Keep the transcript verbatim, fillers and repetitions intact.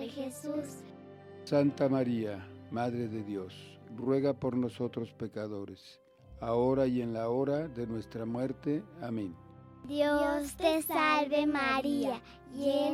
Jesús. Santa María, Madre de Dios, ruega por nosotros pecadores, ahora y en la hora de nuestra muerte. Amén. Dios te salve María, llena